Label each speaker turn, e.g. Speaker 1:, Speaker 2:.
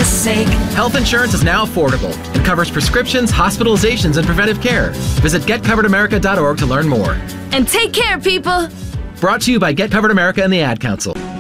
Speaker 1: America's sake.
Speaker 2: Health insurance is now affordable and covers prescriptions, hospitalizations, and preventive care. Visit getcoveredamerica.org to learn more.
Speaker 1: And take care, people.
Speaker 2: Brought to you by Get Covered America and the Ad Council.